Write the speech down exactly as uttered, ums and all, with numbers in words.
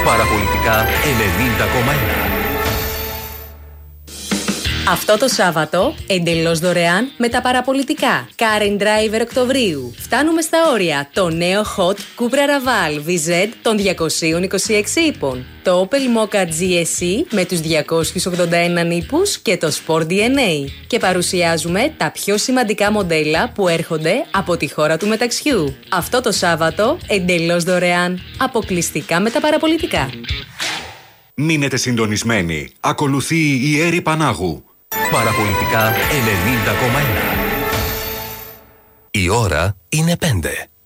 Παραπολιτικά ενενήντα κόμμα ένα. Αυτό το Σάββατο, εντελώς δωρεάν με τα παραπολιτικά. Car and Driver Οκτωβρίου. Φτάνουμε στα όρια. Το νέο Hot Cupra Raval βι ζετ των διακόσιους είκοσι έξι ύπων. Το Opel Mokka τζι ες ι με τους διακόσιους ογδόντα ένα ύπους και το Sport ντι εν έι. Και παρουσιάζουμε τα πιο σημαντικά μοντέλα που έρχονται από τη χώρα του μεταξιού. Αυτό το Σάββατο, εντελώς δωρεάν. Αποκλειστικά με τα παραπολιτικά. Μείνετε συντονισμένοι. Ακολουθεί η Έρη Πανάγου. Παραπολιτικά ενενήντα κόμμα ένα. Η ώρα είναι πέντε.